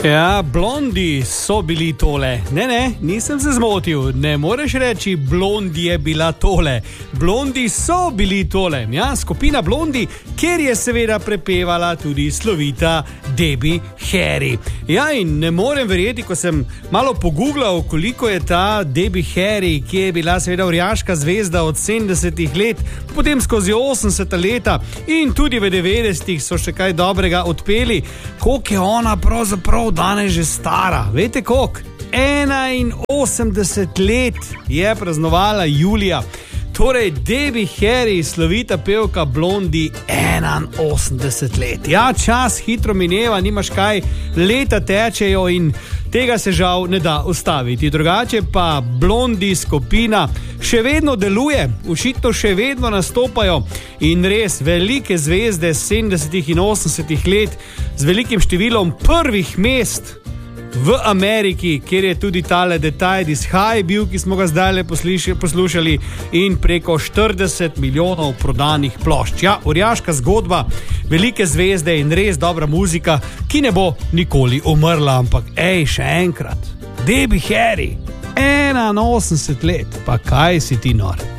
Ja, blondi so bili tole. Ne, nisem se zmotil. Ne moreš reči, blondi je bila tole. Blondi so bili tole. Ja, skupina Blondi, kjer je seveda prepevala tudi slovita Debbie Harry. Ja, in ne morem verjeti, ko sem malo pogooglal, koliko je ta Debbie Harry, ki je bila seveda orjaška zvezda od 70 let, potem skozi 80 leta in tudi v 90 so še kaj dobrega odpeli, koliko je ona pravzaprav danes že stara. Veste koliko? 81 let je praznovala julija. Torej, Debbie Harry, slovita pevka Blondi, 81 let. Ja, čas hitro mineva, nimaš kaj, leta tečejo in tega se žal ne da ustaviti. Drugače pa Blondi skupina še vedno deluje, očitno še vedno nastopajo in res velike zvezde 70 in 80 let z velikim številom prvih mest v Ameriki, kjer je tudi tale detajl iz High bil, ki smo ga zdaj poslušali, in preko 40 milijonov prodanih plošč. Ja, orjaška zgodba, velike zvezde in res dobra muzika, ki ne bo nikoli umrla, ampak še enkrat, Debbie Harry, 81 let, pa kaj si ti nor?